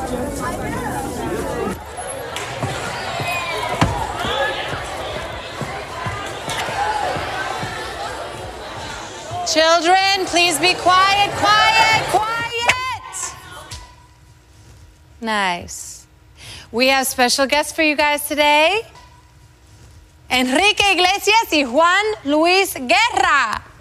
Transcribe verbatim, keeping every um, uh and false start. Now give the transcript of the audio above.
Children, please be quiet, quiet, quiet. Nice. We have special guests for you guys today. Enrique Iglesias y Juan Luis Guerra.